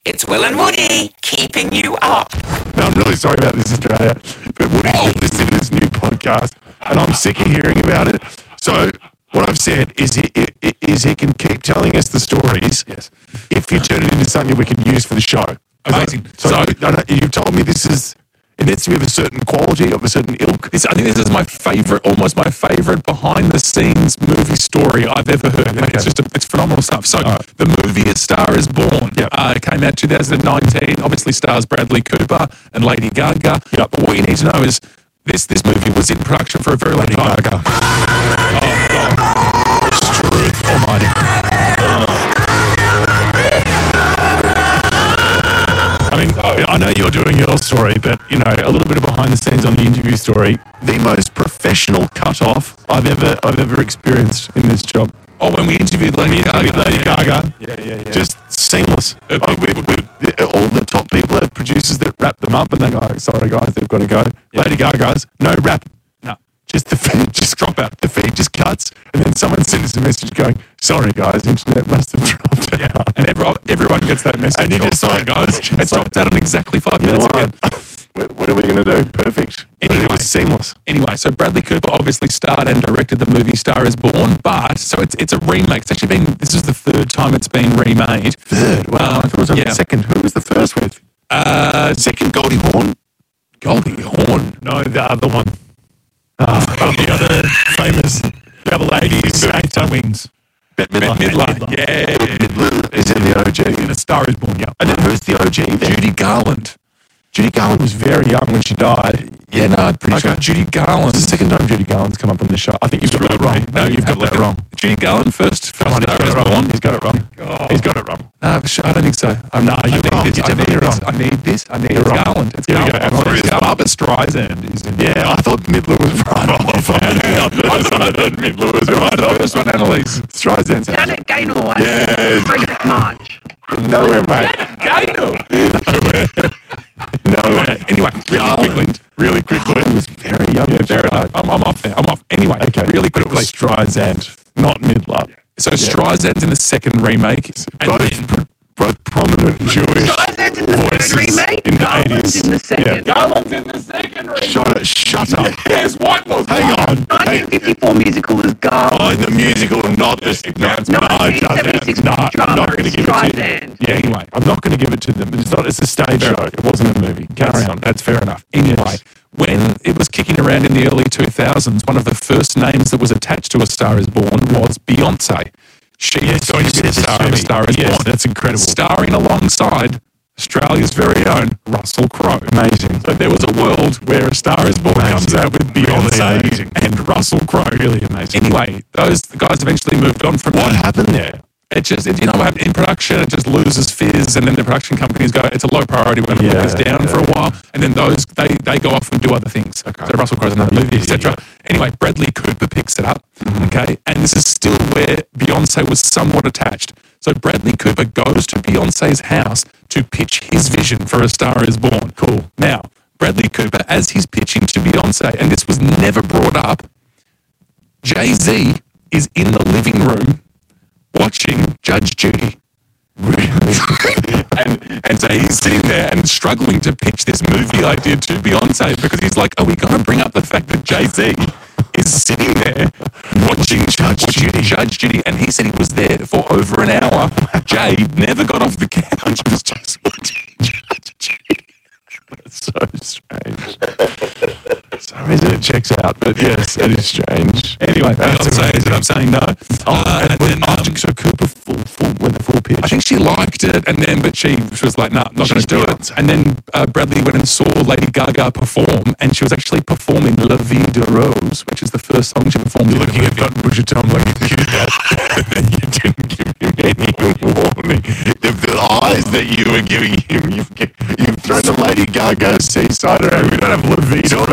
It's Will and Woody keeping you up. No, I'm really sorry about this, Australia, but Woody's listening to this new podcast, and I'm sick of hearing about it. So what I've said is he can keep telling us the stories if you turn it into something we can use for the show. Amazing. So you've told me it needs to be of a certain quality, of a certain ilk. I think this is my favourite, almost my favourite behind-the-scenes movie story I've ever heard. Like, it's phenomenal stuff. So the movie A Star Is Born came out 2019. Obviously stars Bradley Cooper and Lady Gaga. But what you need to know is this movie was in production for a very long time. Gaga. Truth almighty. I mean, I know you're doing your story, but, you know, a little bit of behind the scenes on the interview story. The most professional cut-off I've ever experienced in this job. Oh, when we interviewed Lady Gaga. Yeah. Just seamless. All the top people have producers that wrap them up, and they go, sorry guys, they've got to go. Lady Gaga's, no rap. No. Just the feed, just drop out. The feed just cuts, and then someone sends us a message going, sorry guys, internet must have dropped out. Yeah, and everyone gets that message. And you just sorry guys, it's dropped out in exactly 5 minutes again. What are we going to do? Perfect. Anyway, it was seamless. Anyway, so Bradley Cooper obviously starred and directed the movie Star Is Born, but so it's a remake. It's actually this is the third time it's been remade. Third? Wow, I thought it was on the second. Who was the first with? Second, Goldie Hawn. Goldie Hawn? No, the other one. The other famous double 80s actor. Wings. Bette Midler. Yeah. Midler is in the OG. And A Star Is Born, yeah. And then who's the OG? Judy Garland. Judy Garland was very young when she died. Yeah, no, I'm pretty sure Judy Garland. It's the second time Judy Garland's come up on the show. I think you've got that wrong. No, you've got that wrong. Judy Garland first. Come on, he's got it wrong. He's got it wrong. No, I don't think so. You're wrong. You're wrong. I need this. You're wrong. Garland. It's Here we Garland. go. It's Barbara Streisand is in there. Yeah, I thought Midler was right. I thought Midler was right. This one, Annalise. Streisand. Janet Gaynor. Yes. Bridget March. Nowhere, mate. Gaynor. Nowhere. Anyway, really quickly. He was very young. Yeah, fair enough. I'm off there. I'm off. Anyway, really quickly. Streisand, not Midler. So Streisand's in the second remake. Both prominent Jewish Streisand's in the voices third remake. in the Garland's 80s. in the second. Garland's in the second remake. Shut up. Yes, what was Hang on. 1954 musical is Garland. The musical, not the... No, 1976 I'm drama not going to is give it to you. Streisand. Yeah, anyway, I'm not going to give it to them. It's a stage show. It wasn't a movie. Carry on. That's fair enough. Anyway, when it was kicking around in the early 2000s, one of the first names that was attached to A Star Is Born was Beyonce. She is going to be the star of A Star Is Born. That's incredible. Starring alongside Australia's very own Russell Crowe. Amazing. So there was a world where A Star Is Born comes out with Beyonce and Russell Crowe. Really amazing. Anyway, the guys eventually moved on from What happened there? It just, you know, in production, it just loses fizz, and then the production companies go, it's a low priority, we're going to put this down for a while, and then they go off and do other things. Okay. So Russell Crowe's another movie, etc. Anyway, Bradley Cooper picks it up, okay, and this is still where Beyonce was somewhat attached. So Bradley Cooper goes to Beyonce's house to pitch his vision for A Star Is Born. Cool. Now, Bradley Cooper, as he's pitching to Beyonce, and this was never brought up, Jay-Z is in the living room watching Judge Judy. and so he's sitting there and struggling to pitch this movie idea to Beyonce because he's like, are we going to bring up the fact that Jay-Z is sitting there watching Judge Judy? And he said he was there for over an hour. Jay never got off the couch. He was just watching Judge Judy. That's so strange. For some reason it checks out, but yes, it is strange. Anyway, Beyonce, I'm saying no. And then so Cooper went the full pitch. I think she liked it, but she was like, "No, not going to do it." And then Bradley went and saw Lady Gaga perform, and she was actually performing "La Vie de Rose," which is the first song she performed. You're looking at that Butcher Tom like you did that, and you didn't give him any warning. The eyes that you were giving him, you've thrown the Lady Gaga seaside around. We don't have La Vie de